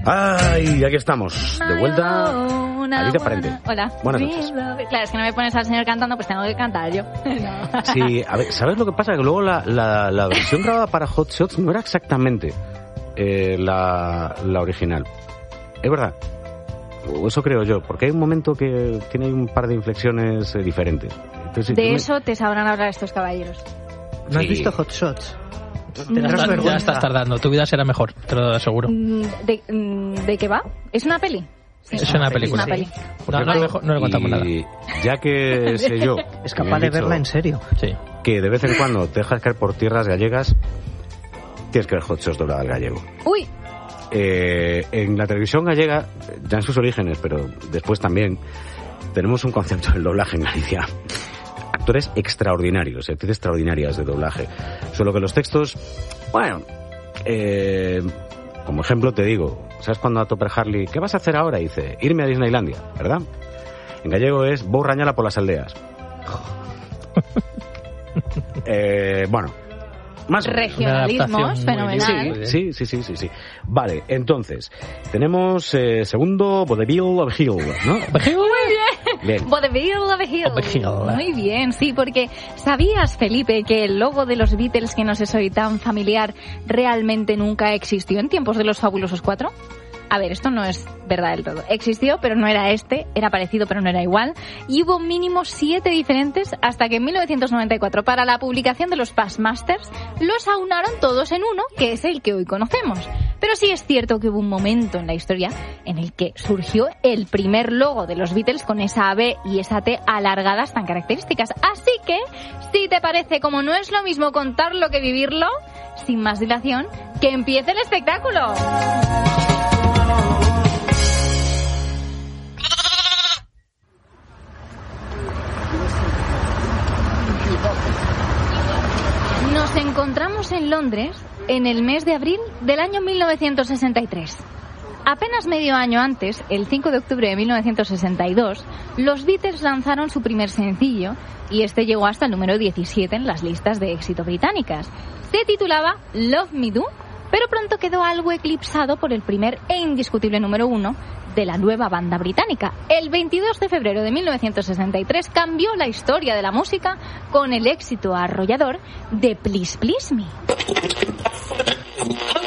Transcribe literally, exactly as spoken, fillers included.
Ay, aquí estamos, de vuelta. Una Alita Parente. Hola. Buenas noches. Claro, es que no me pones al señor cantando, pues tengo que cantar yo. No. Sí, a ver, ¿sabes lo que pasa? Que luego la, la, la versión grabada para Hot Shots no era exactamente eh, la, la original. Es verdad. O eso creo yo, porque hay un momento que tiene un par de inflexiones eh, diferentes. Entonces, de me... eso te sabrán hablar estos caballeros. ¿No has Sí. visto Hot Shots? Ya, está, ya estás tardando, tu vida será mejor, te lo aseguro. ¿De, ¿De qué va? ¿Es una peli? Sí, Es una película. Es una peli. No, no, mejor, no le contamos nada. Y ya que sé yo... Es que me capaz han de dicho verla en serio. Sí. que de vez en cuando te dejas caer por tierras gallegas, tienes que ver Hot Shots doblada al gallego. Uy, Eh, en la televisión gallega, ya en sus orígenes, pero después también, tenemos un concepto del doblaje en Galicia. Actores extraordinarios, actrices extraordinarias de doblaje. Solo que los textos, bueno, eh, como ejemplo te digo, ¿sabes cuando a Topper Harley, ¿qué vas a hacer ahora? Y dice, irme a Disneylandia, ¿verdad? En gallego es, vou rañala por las aldeas. eh, bueno, más o menos. regionalismos, fenomenal. Sí, sí, sí, sí, sí. Vale, entonces, tenemos eh, segundo, Vodevil of Hill, ¿no? Muy bien. Bien. Vodevil of the Hill. Of the Hill. Muy bien, sí, porque ¿sabías, Felipe, que el logo de los Beatles, que no sé soy tan familiar, realmente nunca existió en tiempos de los Fabulosos Cuatro? A ver, esto no es verdad del todo. Existió, pero no era este, era parecido, pero no era igual. Y hubo mínimo siete diferentes hasta que en mil novecientos noventa y cuatro, para la publicación de los Past Masters, los aunaron todos en uno, que es el que hoy conocemos. Pero sí es cierto que hubo un momento en la historia en el que surgió el primer logo de los Beatles con esa B y esa T alargadas tan características. Así que, si te parece, como no es lo mismo contarlo que vivirlo, sin más dilación, que empiece el espectáculo. Nos encontramos en Londres en el mes de abril del año mil novecientos sesenta y tres. Apenas medio año antes, el cinco de octubre de mil novecientos sesenta y dos, los Beatles lanzaron su primer sencillo y este llegó hasta el número diecisiete en las listas de éxito británicas. Se titulaba Love Me Do, pero pronto quedó algo eclipsado por el primer e indiscutible número uno de la nueva banda británica. El veintidós de febrero de mil novecientos sesenta y tres cambió la historia de la música con el éxito arrollador de Please Please Me.